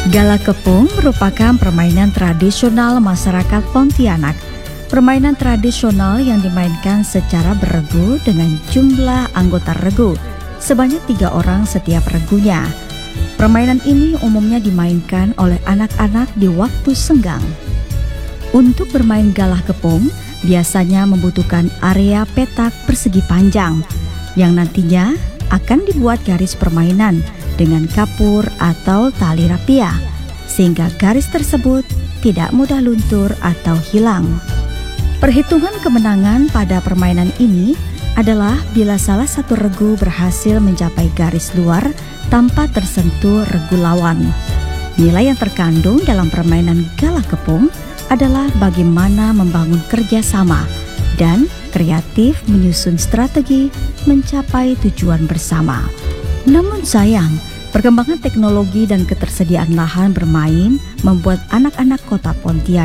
Gala Kepung merupakan permainan tradisional masyarakat Pontianak. Permainan tradisional yang dimainkan secara beregu dengan jumlah anggota regu, sebanyak 3 orang setiap regunya. Permainan ini umumnya dimainkan oleh anak-anak di waktu senggang. Untuk bermain Gala Kepung, biasanya membutuhkan area petak persegi panjang, yang nantinya akan dibuat garis permainan dengan kapur atau tali rapia, sehingga garis tersebut tidak mudah luntur atau hilang. Perhitungan kemenangan pada permainan ini adalah bila salah satu regu berhasil mencapai garis luar tanpa tersentuh regu lawan. Nilai yang terkandung dalam permainan Gala Kepung adalah bagaimana membangun kerjasama dan kreatif menyusun strategi mencapai tujuan bersama. Namun sayang, perkembangan teknologi dan ketersediaan lahan bermain membuat anak-anak kota Pontianak